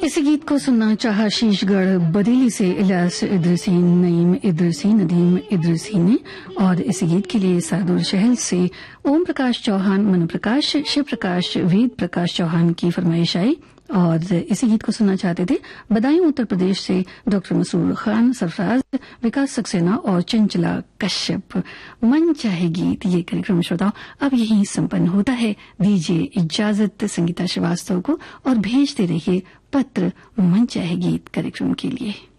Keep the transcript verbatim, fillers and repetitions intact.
इस गीत को सुनना चाहा शीशगढ़ बरेली से इलियास इदरसी, नईम इदरसी, नदीम इदरसी ने। और इस गीत के लिए सादुल शहर से ओम प्रकाश चौहान, मनु प्रकाश, शिव प्रकाश, वेद प्रकाश चौहान की फरमाइश आई। और इसी गीत को सुनना चाहते थे बदायूं उत्तर प्रदेश से डॉक्टर मसूर खान, सरफराज, विकास सक्सेना और चंचला कश्यप। मन चाहे गीत ये कार्यक्रम श्रोताओं अब यहीं संपन्न होता है। दीजिए इजाजत संगीता श्रीवास्तव को और भेजते रहिए पत्र मन चाहे गीत कार्यक्रम के लिए।